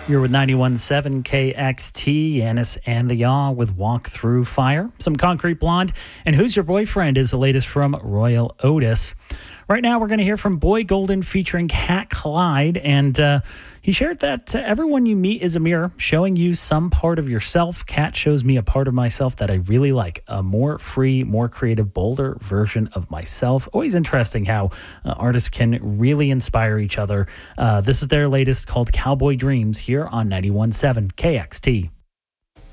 You're with 91.7 KXT, Yanis and the Yaw with Walk Through Fire. Some Concrete Blonde, and Who's Your Boyfriend is the latest from Royal Otis. Right now, we're going to hear from Boy Golden featuring Cat Clyde, and he shared that everyone you meet is a mirror, showing you some part of yourself. Cat shows me a part of myself that I really like, a more free, more creative, bolder version of myself. Always interesting how artists can really inspire each other. This is their latest called Cowboy Dreams here on 91.7 KXT.